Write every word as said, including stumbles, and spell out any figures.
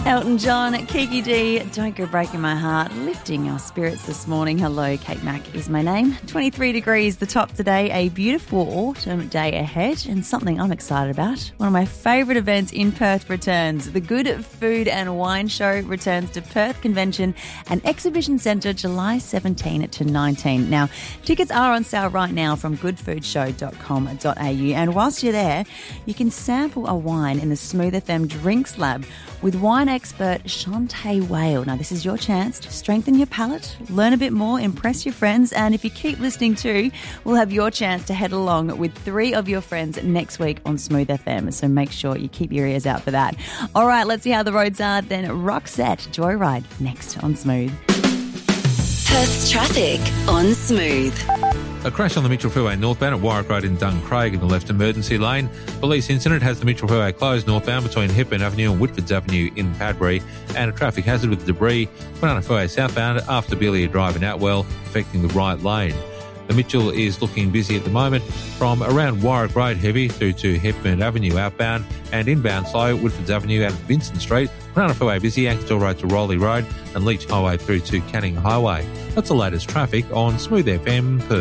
Elton John, Kiki D, Don't Go Breaking My Heart, lifting our spirits this morning. Hello, Kate Mack is my name. twenty-three degrees the top today, a beautiful autumn day ahead, and something I'm excited about. One of my favourite events in Perth returns. The Good Food and Wine Show returns to Perth Convention and Exhibition Centre July seventeenth to nineteenth. Now, tickets are on sale right now from good food show dot com dot a u, and whilst you're there, you can sample a wine in the Smooth F M Drinks Lab with wine expert Shantae Whale. Now, this is your chance to strengthen your palate, learn a bit more, impress your friends, and if you keep listening too, we'll have your chance to head along with three of your friends next week on Smooth F M. So make sure you keep your ears out for that. All right, let's see how the roads are. Then Roxette, Joyride, next on Smooth. Perth's traffic on Smooth. A crash on the Mitchell Freeway northbound at Warwick Road in Duncraig in the left emergency lane. Police incident has the Mitchell Freeway closed northbound between Hepburn Avenue and Whitfords Avenue in Padbury, and a traffic hazard with debris Banana Freeway southbound after Belia Drive in Atwell, affecting the right lane. The Mitchell is looking busy at the moment from around Warwick Road heavy through to Hepburn Avenue outbound and inbound slow, Whitfords Avenue out of Vincent Street, Banana Freeway busy, Ankersdale Road to Rowley Road and Leach Highway through to Canning Highway. That's the latest traffic on Smooth F M Perth.